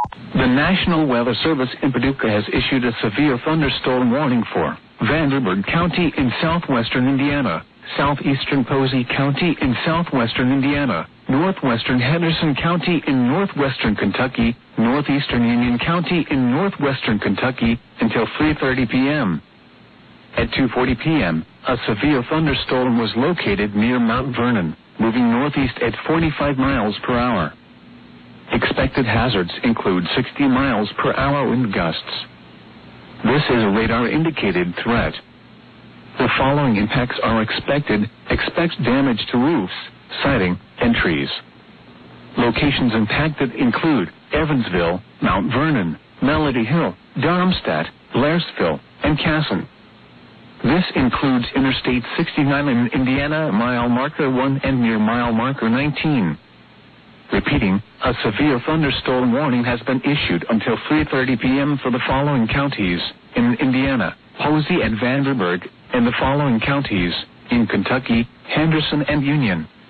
The National Weather Service in Paducah has issued a severe thunderstorm warning for Vanderburgh County in southwestern Indiana, southeastern Posey County in southwestern Indiana, northwestern Henderson County in northwestern Kentucky, northeastern Union County in northwestern Kentucky, until 3:30 p.m. At 2:40 p.m., a severe thunderstorm was located near Mount Vernon, moving northeast at 45 miles per hour. Expected hazards include 60 miles per hour wind gusts. This is a radar-indicated threat. The following impacts are expected. Expect damage to roofs, siding, and trees. Locations impacted include Evansville, Mount Vernon, Melody Hill, Darmstadt, Blairsville, and Casson. This includes Interstate 69 in Indiana, mile marker 1 and near mile marker 19. Repeating, a severe thunderstorm warning has been issued until 3:30 p.m. for the following counties in Indiana, Posey and Vanderburgh, and the following counties in Kentucky, Henderson and Union.